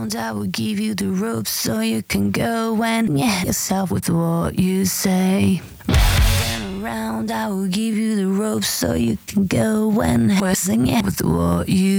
around, I will give you the rope so you can go and yourself with what you say. Round and around, I will give you the rope so you can go and sing it with what you